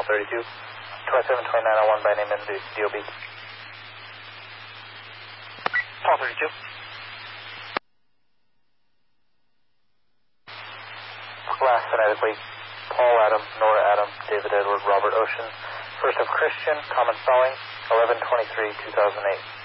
32. 272901 by name and DOB. Paul 32. Last phonetically, Paul Adam, Nora Adam, David Edward, Robert Ocean. First of Christian, common spelling, 11/23/2008.